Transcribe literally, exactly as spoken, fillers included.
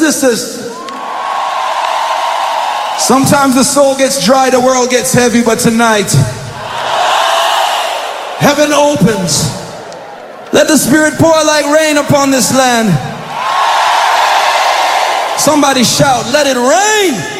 sisters. Sometimes the soul gets dry, the world gets heavy, but tonight, heaven opens. Let the Spirit pour like rain upon this land. Somebody shout, let it rain.